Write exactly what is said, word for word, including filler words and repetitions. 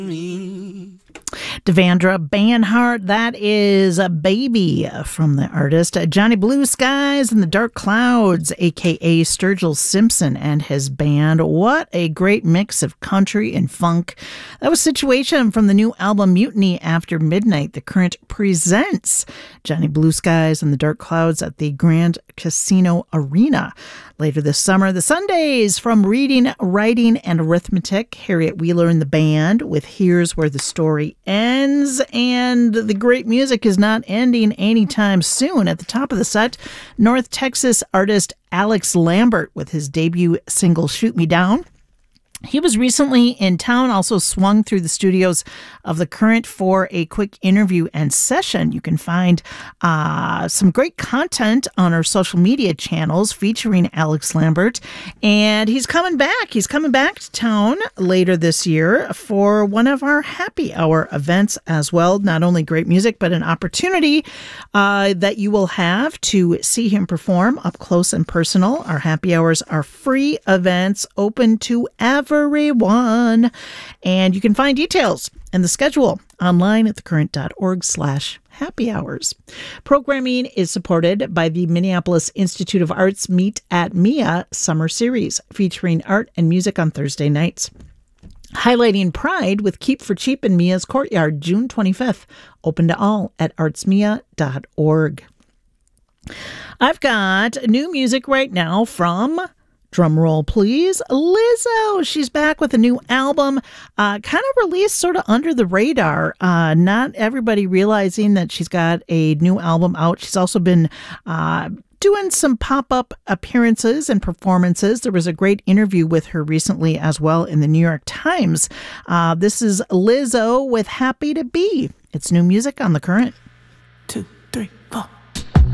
Devendra Banhart, that is a Baby from the artist Johnny Blue Skies and the Dark Clouds, a k a. Sturgill Simpson and his band. What a great mix of country and funk. That was Situation from the new album Mutiny After Midnight. The Current presents Johnny Blue Skies and the Dark Clouds at the Grand Casino Arena later this summer. The Sundays from Reading, Writing, and Arithmetic. Harriet Wheeler and the band with Here's Where the Story Ends. And the great music is not ending anytime soon. At the top of the set, North Texas artist Alex Lambert with his debut single Shoot Me Down. He was recently in town, also swung through the studios of The Current for a quick interview and session. You can find uh, some great content on our social media channels featuring Alex Lambert. And he's coming back. He's coming back to town later this year for one of our happy hour events as well. Not only great music, but an opportunity uh, that you will have to see him perform up close and personal. Our happy hours are free events open to everyone. Everyone. And you can find details and the schedule online at thecurrent.org slash happy hours. Programming is supported by the Minneapolis Institute of Arts Meet at Mia Summer Series, featuring art and music on Thursday nights. Highlighting Pride with Keep for Cheap in Mia's Courtyard, June twenty-fifth. Open to all at arts mia dot org. I've got new music right now from... drum roll, please. Lizzo. She's back with a new album, uh, kind of released sort of under the radar. Uh, not everybody realizing that she's got a new album out. She's also been uh, doing some pop-up appearances and performances. There was a great interview with her recently as well in the New York Times. Uh, this is Lizzo with Happy to Be. It's new music on The Current.